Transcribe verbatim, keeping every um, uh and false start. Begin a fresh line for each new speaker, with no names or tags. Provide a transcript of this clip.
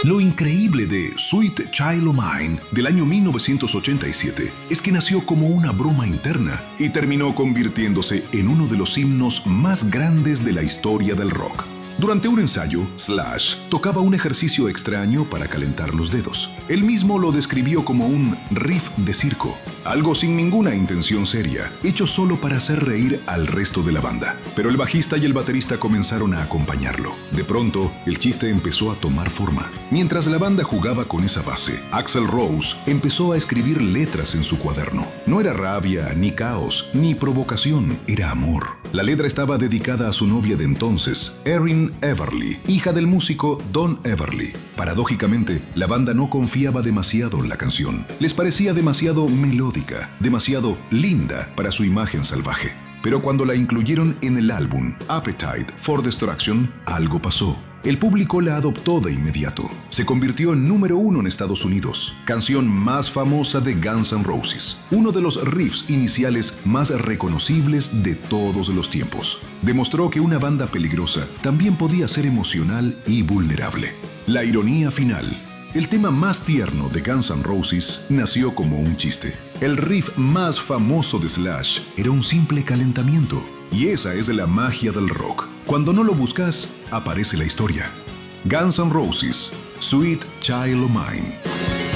Lo increíble de Sweet Child O' Mine del año mil novecientos ochenta y siete es que nació como una broma interna y terminó convirtiéndose en uno de los himnos más grandes de la historia del rock. Durante un ensayo, Slash tocaba un ejercicio extraño para calentar los dedos. Él mismo lo describió como un riff de circo, algo sin ninguna intención seria, hecho solo para hacer reír al resto de la banda. Pero el bajista y el baterista comenzaron a acompañarlo. De pronto, el chiste empezó a tomar forma. Mientras la banda jugaba con esa base, Axl Rose empezó a escribir letras en su cuaderno. No era rabia, ni caos, ni provocación, era amor. La letra estaba dedicada a su novia de entonces, Erin Everly, hija del músico Don Everly. Paradójicamente, la banda no confiaba demasiado en la canción. Les parecía demasiado melódica, demasiado linda para su imagen salvaje. Pero cuando la incluyeron en el álbum Appetite for Destruction, algo pasó. El público la adoptó de inmediato. Se convirtió en número uno en Estados Unidos, canción más famosa de Guns N' Roses, uno de los riffs iniciales más reconocibles de todos los tiempos. Demostró que una banda peligrosa también podía ser emocional y vulnerable. La ironía final. El tema más tierno de Guns N' Roses nació como un chiste. El riff más famoso de Slash era un simple calentamiento. Y esa es la magia del rock. Cuando no lo buscas, aparece la historia. Guns N' Roses, Sweet Child O' Mine.